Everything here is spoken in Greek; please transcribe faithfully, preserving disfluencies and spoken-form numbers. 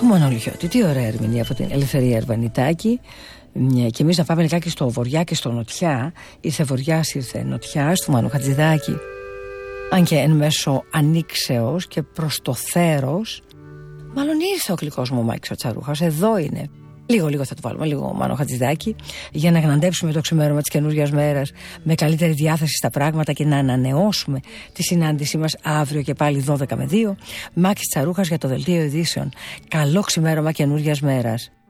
του Μανολιώτη. Τι ωραία ερμηνεία από την Ελευθερία Ερβανιτάκη. Και εμείς να πάμε λιγάκι στο βοριά και στο νοτιά. Ήρθε βοριάς, ήρθε νοτιάς του Μάνου Χατζηδάκη. Αν και εν μέσω ανοίξεως και προς το θέρος. Μάλλον ήρθε ο γλυκός μου ο Μάκης ο Τσαρούχας. Εδώ είναι. Λίγο λίγο θα του βάλουμε, λίγο Μάνο Χατζηδάκη, για να γναντέψουμε το ξημέρωμα της καινούργιας μέρας με καλύτερη διάθεση στα πράγματα και να ανανεώσουμε τη συνάντησή μας αύριο και πάλι δώδεκα με δύο. Μάκης Τσαρούχας για το Δελτίο Ειδήσεων. Καλό ξημέρωμα καινούργιας μέρας.